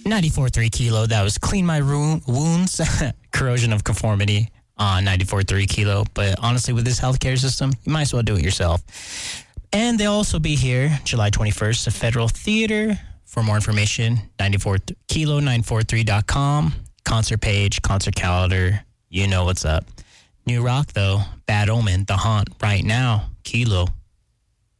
94.3 Kilo. That was Clean My Wounds, Corrosion of Conformity on 94.3 Kilo. But honestly, with this healthcare system, you might as well do it yourself. And they'll also be here July 21st at Federal Theater. For more information, 94 Kilo, 943.com. Concert page, concert calendar. You know what's up. New rock, though. Bad Omen, The Haunt, right now. Kilo.